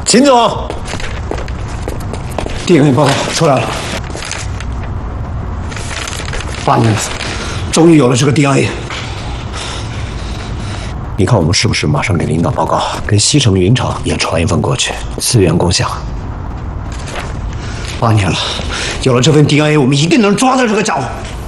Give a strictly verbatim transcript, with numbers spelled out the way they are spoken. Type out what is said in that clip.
秦总 ，D N A 报告出来了，八年了，终于有了这个 D N A。你看我们是不是马上给领导报告，给西城、云城也传一份过去，资源共享。八年了，有了这份 D N A， 我们一定能抓到这个家伙。